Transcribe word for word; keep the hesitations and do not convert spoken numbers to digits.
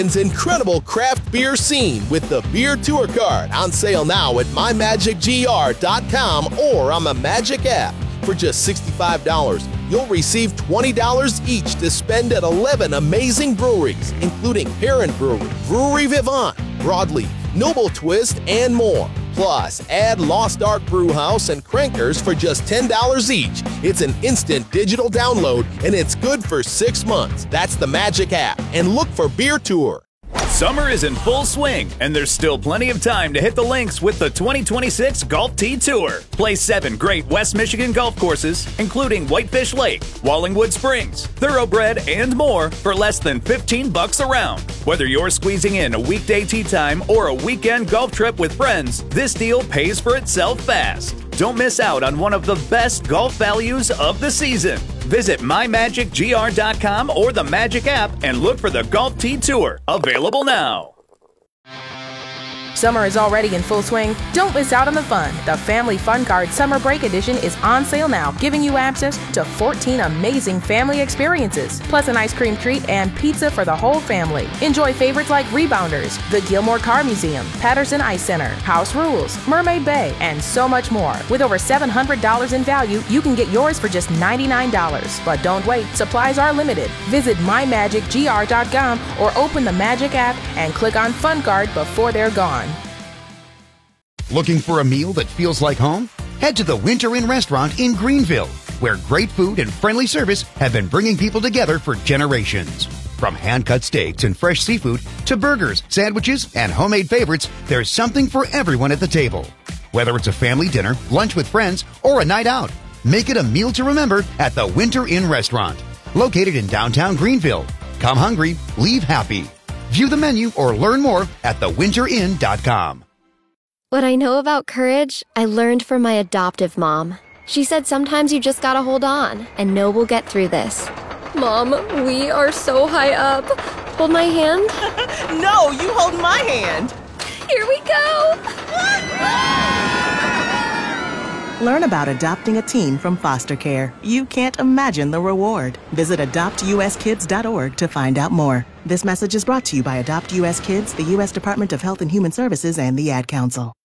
Incredible craft beer scene with the Beer Tour Card on sale now at my magic g r dot com or on the Magic app. For just sixty-five dollars, you'll receive twenty dollars each to spend at eleven amazing breweries, including Parent Brewery, Brewery Vivant, Broadleaf, Noble Twist, and more. Plus, add Lost Ark Brewhouse and Crankers for just ten dollars each. It's an instant digital download, and it's good for six months. That's the Magic app, and look for Beer Tour. Summer is in full swing, and there's still plenty of time to hit the links with the twenty twenty-six Golf Tee Tour. Play seven great West Michigan golf courses, including Whitefish Lake, Wallingwood Springs, Thoroughbred, and more for less than fifteen bucks a round. Whether you're squeezing in a weekday tee time or a weekend golf trip with friends, this deal pays for itself fast. Don't miss out on one of the best golf values of the season. Visit my magic g r dot com or the Magic app and look for the Golf Tee Tour, available now. Summer is already in full swing. Don't miss out on the fun. The Family Fun Card Summer Break Edition is on sale now, giving you access to fourteen amazing family experiences, plus an ice cream treat and pizza for the whole family. Enjoy favorites like Rebounders, the Gilmore Car Museum, Patterson Ice Center, House Rules, Mermaid Bay, and so much more. With over seven hundred dollars in value, you can get yours for just ninety-nine dollars. But don't wait, supplies are limited. Visit my magic g r dot com or open the Magic app and click on Fun Card before they're gone. Looking for a meal that feels like home? Head to the Winter Inn restaurant in Greenville, where great food and friendly service have been bringing people together for generations. From hand-cut steaks and fresh seafood to burgers, sandwiches, and homemade favorites, there's something for everyone at the table. Whether it's a family dinner, lunch with friends, or a night out, make it a meal to remember at the Winter Inn restaurant, located in downtown Greenville. Come hungry, leave happy. View the menu or learn more at the winter inn dot com. What I know about courage, I learned from my adoptive mom. She said sometimes you just gotta hold on and know we'll get through this. Mom, we are so high up. Hold my hand. No, you hold my hand. Here we go. Learn about adopting a teen from foster care. You can't imagine the reward. Visit adopt u s kids dot org to find out more. This message is brought to you by Adopt U S Kids, the U S Department of Health and Human Services, and the Ad Council.